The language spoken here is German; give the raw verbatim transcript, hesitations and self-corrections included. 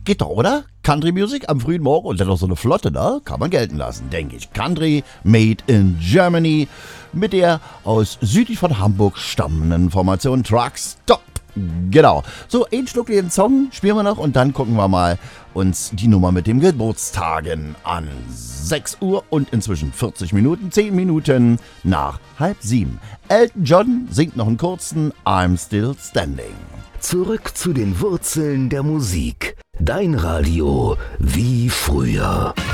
Geht doch, oder? Country Music am frühen Morgen und dann noch so eine Flotte, ne? Kann man gelten lassen, denke ich. Country made in Germany mit der aus südlich von Hamburg stammenden Formation Truck Stop. Genau. So, ein Stück den Song spielen wir noch und dann gucken wir mal uns die Nummer mit dem Geburtstagen an. sechs Uhr und inzwischen vierzig Minuten, zehn Minuten nach halb sieben. Elton John singt noch einen kurzen I'm Still Standing. Zurück zu den Wurzeln der Musik. Dein Radio wie früher.